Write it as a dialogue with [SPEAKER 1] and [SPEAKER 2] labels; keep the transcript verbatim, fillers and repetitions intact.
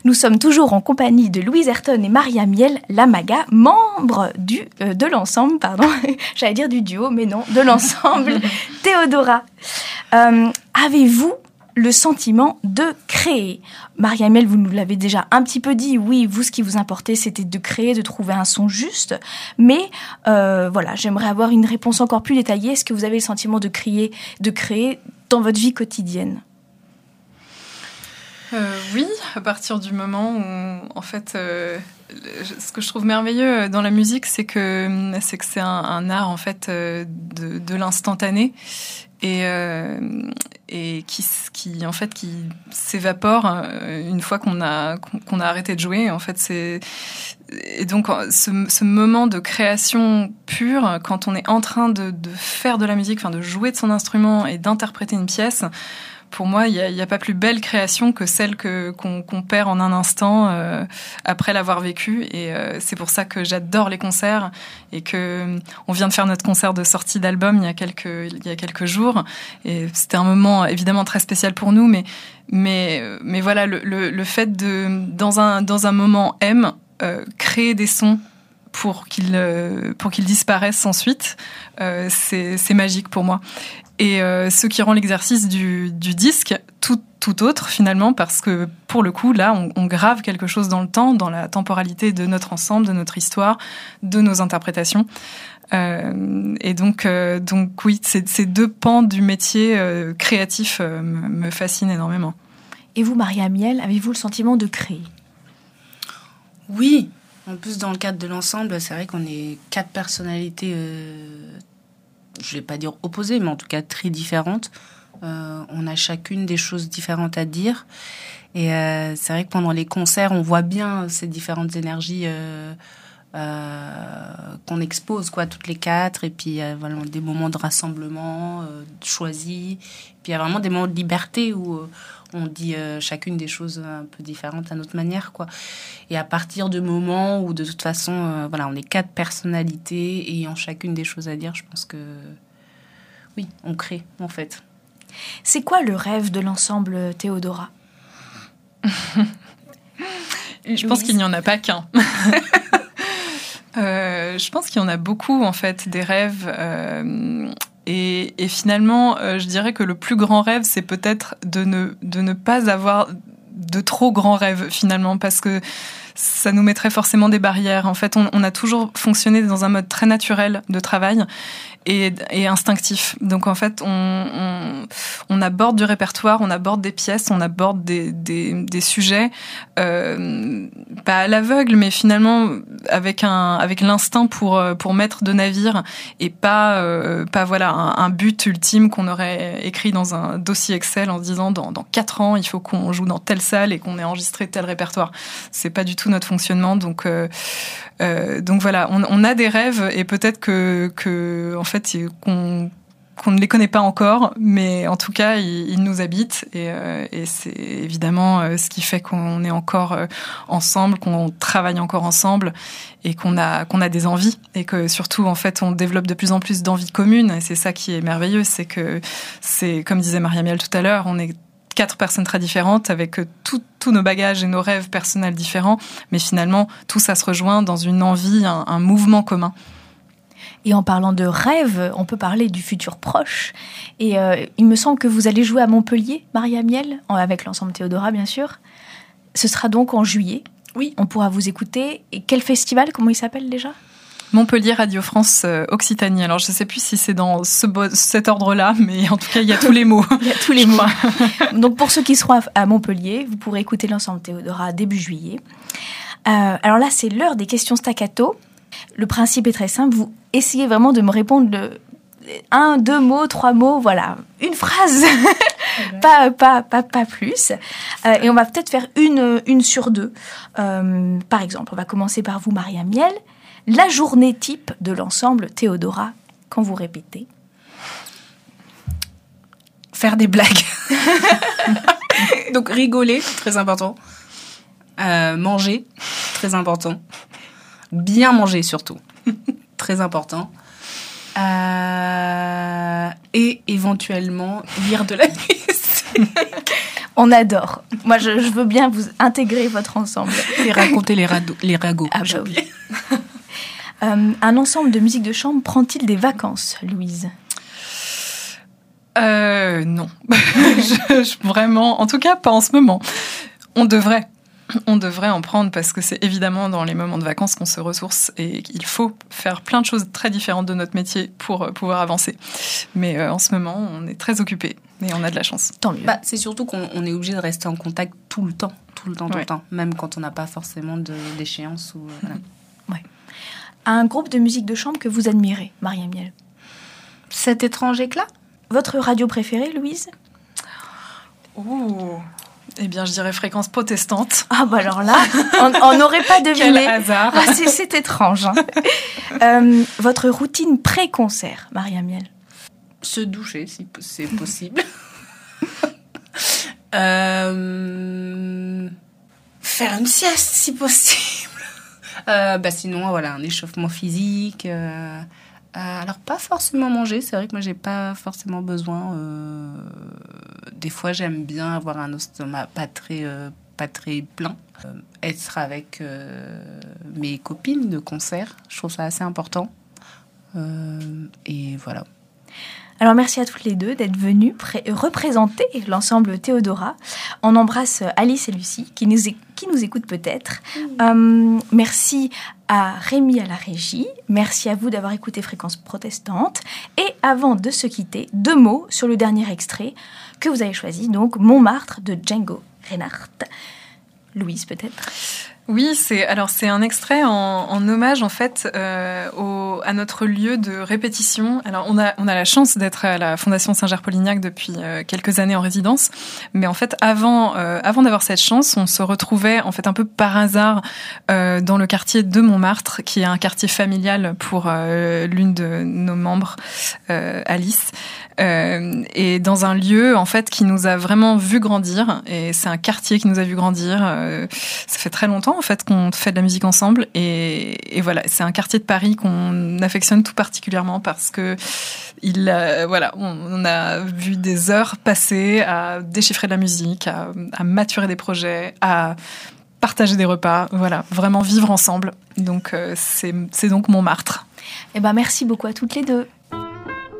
[SPEAKER 1] Nous sommes toujours en compagnie de Louise Ayrton et Maria Miel Lamaga, membres du, euh, de l'ensemble, pardon, j'allais dire du duo, mais non, de l'ensemble Théodora. Euh, avez-vous le sentiment de créer? Maria Miel, vous nous l'avez déjà un petit peu dit, oui, vous, ce qui vous importait, c'était de créer, de trouver un son juste, mais euh, voilà, j'aimerais avoir une réponse encore plus détaillée. Est-ce que vous avez le sentiment de créer, de créer dans votre vie quotidienne?
[SPEAKER 2] Euh, oui, à partir du moment où, en fait, euh, ce que je trouve merveilleux dans la musique, c'est que c'est que c'est un, un art en fait de, de l'instantané et euh, et qui qui en fait qui s'évapore une fois qu'on a qu'on a arrêté de jouer. En fait, c'est et donc ce, ce moment de création pure, quand on est en train de, de faire de la musique, enfin de jouer de son instrument et d'interpréter une pièce. Pour moi, il n'y a, y a pas plus belle création que celle que, qu'on, qu'on perd en un instant euh, après l'avoir vécue. Et euh, c'est pour ça que j'adore les concerts et que on vient de faire notre concert de sortie d'album il y a quelques, il y a quelques jours. Et c'était un moment évidemment très spécial pour nous, mais mais mais voilà, le, le, le fait de dans un dans un moment M euh, créer des sons pour qu'ils euh, pour qu'ils disparaissent ensuite, euh, c'est c'est magique pour moi. Et euh, ce qui rend l'exercice du, du disque tout, tout autre, finalement, parce que, pour le coup, là, on, on grave quelque chose dans le temps, dans la temporalité de notre ensemble, de notre histoire, de nos interprétations. Euh, et donc, euh, donc oui, ces, ces deux pans du métier euh, créatif euh, me, me fascinent énormément.
[SPEAKER 1] Et vous, Maria Miel, avez-vous le sentiment de créer?
[SPEAKER 3] Oui. En plus, dans le cadre de l'ensemble, c'est vrai qu'on est quatre personnalités... Euh je ne vais pas dire opposées, mais en tout cas très différentes. Euh, on a chacune des choses différentes à dire. Et euh, c'est vrai que pendant les concerts, on voit bien ces différentes énergies euh, euh, qu'on expose, quoi, toutes les quatre. Et puis, euh, voilà, des moments de rassemblement euh, choisis. Puis, il y a vraiment des moments de liberté où euh, on dit euh, chacune des choses un peu différentes à notre manière, quoi. Et à partir du moment où, de toute façon, euh, voilà, on est quatre personnalités ayant chacune des choses à dire, je pense que, oui, on crée, en fait.
[SPEAKER 1] C'est quoi le rêve de l'ensemble Théodora?
[SPEAKER 2] Je pense qu'il n'y en a pas qu'un. euh, je pense qu'il y en a beaucoup, en fait, des rêves... Euh, Et, et finalement, euh, je dirais que le plus grand rêve, c'est peut-être de ne, de ne pas avoir de trop grands rêves, finalement, parce que ça nous mettrait forcément des barrières. En fait, on, on a toujours fonctionné dans un mode très naturel de travail et, et instinctif. Donc, en fait, on, on, on aborde du répertoire, on aborde des pièces, on aborde des, des, des sujets, euh, pas à l'aveugle, mais finalement avec un, avec l'instinct pour, pour mettre de navire et pas, euh, pas voilà, un, un but ultime qu'on aurait écrit dans un dossier Excel en se disant dans, dans quatre ans, il faut qu'on joue dans telle salle et qu'on ait enregistré tel répertoire. C'est pas du tout notre fonctionnement. Donc, euh, euh, donc voilà, on, on a des rêves et peut-être que, que en fait, qu'on, qu'on ne les connaît pas encore, mais en tout cas, ils, ils nous habitent et, euh, et c'est évidemment euh, ce qui fait qu'on est encore euh, ensemble, qu'on travaille encore ensemble et qu'on a, qu'on a des envies et que surtout, en fait, on développe de plus en plus d'envies communes et c'est ça qui est merveilleux, c'est que c'est, comme disait Maria Miel tout à l'heure, on est quatre personnes très différentes avec tous nos bagages et nos rêves personnels différents, mais finalement, tout ça se rejoint dans une envie, un, un mouvement commun.
[SPEAKER 1] Et en parlant de rêve, on peut parler du futur proche. Et euh, il me semble que vous allez jouer à Montpellier, Maria Miel, avec l'ensemble Théodora, bien sûr. Ce sera donc en juillet.
[SPEAKER 3] Oui.
[SPEAKER 1] On pourra vous écouter. Et quel festival, comment il s'appelle déjà ?
[SPEAKER 2] Montpellier Radio France euh, Occitanie. Alors, je ne sais plus si c'est dans ce bo- cet ordre-là, mais en tout cas, il y a tous les mots.
[SPEAKER 1] Il y a tous les mots. Donc, pour ceux qui seront à, à Montpellier, vous pourrez écouter l'ensemble Théodora début juillet. Euh, alors là, c'est l'heure des questions staccato. Le principe est très simple. Vous essayez vraiment de me répondre de un, deux mots, trois mots, voilà, une phrase, pas, pas, pas, pas plus. Euh, et on va peut-être faire une, une sur deux. Euh, par exemple, on va commencer par vous, Maria Miel. La journée type de l'ensemble Théodora, quand vous répétez.
[SPEAKER 3] Faire des blagues. Donc rigoler, très important. Euh, manger, très important. Bien manger surtout, très important. Euh, et éventuellement lire de la musique.
[SPEAKER 1] On adore. Moi, je, je veux bien vous intégrer votre ensemble.
[SPEAKER 3] Et raconter les, rado- les ragots.
[SPEAKER 1] Ah bah oui. euh, un ensemble de musique de chambre prend-il des vacances, Louise ?
[SPEAKER 2] Euh, non. je, je, vraiment, en tout cas, pas en ce moment. On devrait. On devrait en prendre parce que c'est évidemment dans les moments de vacances qu'on se ressource et qu'il faut faire plein de choses très différentes de notre métier pour pouvoir avancer. Mais euh, en ce moment, on est très occupés et on a de la chance.
[SPEAKER 1] Tant mieux.
[SPEAKER 3] Bah, c'est surtout qu'on on est obligé de rester en contact tout le temps, tout le temps, tout
[SPEAKER 2] ouais.
[SPEAKER 3] le temps, même quand on n'a pas forcément de, d'échéance. Ou, voilà.
[SPEAKER 1] Ouais. Un groupe de musique de chambre que vous admirez, Maria Miel.
[SPEAKER 3] Cet étrange éclat.
[SPEAKER 1] Votre radio préférée, Louise ?
[SPEAKER 2] Ouh. Eh bien, je dirais fréquence protestante.
[SPEAKER 1] Ah bah alors là, on n'aurait pas deviné.
[SPEAKER 2] Quel hasard.
[SPEAKER 1] Ah, c'est, c'est étrange. Hein. euh, votre routine pré-concert, Maria Miel.
[SPEAKER 3] Se doucher, si c'est possible. euh, faire une sieste, si possible. Euh, bah sinon, voilà, un échauffement physique. Euh, euh, alors, pas forcément manger. C'est vrai que moi, j'ai pas forcément besoin. Euh, des fois, j'aime bien avoir un estomac pas très, euh, pas très plein. Euh, être avec euh, mes copines de concert, je trouve ça assez important. Euh, et voilà.
[SPEAKER 1] Alors merci à toutes les deux d'être venues pré- représenter l'ensemble Théodora. On embrasse Alice et Lucie qui nous, é- qui nous écoutent peut-être. Mmh. Euh, merci à Rémi à la régie. Merci à vous d'avoir écouté Fréquence Protestante. Et avant de se quitter, deux mots sur le dernier extrait que vous avez choisi, donc Montmartre de Django Reinhardt. Louise peut-être.
[SPEAKER 2] Oui, c'est alors c'est un extrait en, en hommage en fait euh, au, à notre lieu de répétition. Alors on a on a la chance d'être à la Fondation Saint-Ger-Polignac depuis euh, quelques années en résidence, mais en fait avant euh, avant d'avoir cette chance, on se retrouvait en fait un peu par hasard euh, dans le quartier de Montmartre, qui est un quartier familial pour euh, l'une de nos membres, euh, Alice. Euh, et dans un lieu en fait qui nous a vraiment vu grandir, et c'est un quartier qui nous a vu grandir. Euh, ça fait très longtemps en fait qu'on fait de la musique ensemble, et, et voilà, c'est un quartier de Paris qu'on affectionne tout particulièrement parce que il, euh, voilà, on, on a vu des heures passer à déchiffrer de la musique, à, à maturer des projets, à partager des repas, voilà, vraiment vivre ensemble. Donc euh, c'est, c'est donc Montmartre.
[SPEAKER 1] Eh ben merci beaucoup à toutes les deux.